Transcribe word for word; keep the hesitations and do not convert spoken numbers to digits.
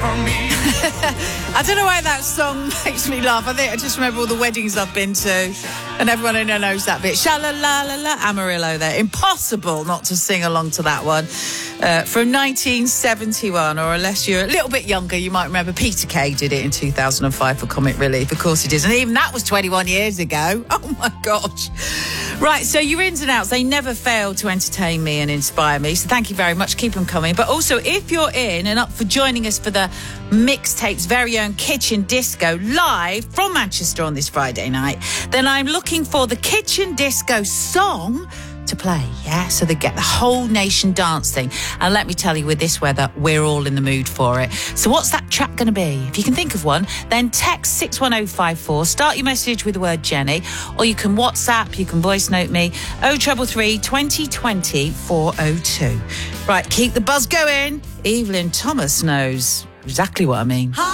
I don't know why that song makes me laugh. I think I just remember all the weddings I've been to, and everyone who knows that bit. Sha-la-la-la-la, Amarillo there. Impossible not to sing along to that one. Uh, from nineteen seventy-one, or unless you're a little bit younger, you might remember Peter Kay did it in two thousand five for Comic Relief. Of course it is. And even that was twenty-one years ago. Oh, my gosh. Right, so your ins and outs, they never fail to entertain me and inspire me. So thank you very much. Keep them coming. But also, if you're in and up for joining us for the Mixtape's very own Kitchen Disco live from Manchester on this Friday night, then I'm looking for the Kitchen Disco song to play, yeah? So they get the whole nation dancing. And let me tell you, with this weather, we're all in the mood for it. So what's that track going to be? If you can think of one, then text six one oh five four. Start your message with the word Jenny, or you can WhatsApp, you can voice note me, oh three three, twenty twenty, four oh two. Right, keep the buzz going. Evelyn Thomas knows exactly what I mean.